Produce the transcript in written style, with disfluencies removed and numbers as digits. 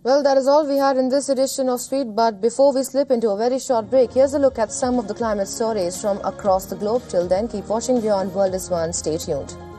Well, that is all we had in this edition of Street. But before we slip into a very short break, here's a look at some of the climate stories from across the globe. Till then, keep watching Beyond World is One. Stay tuned.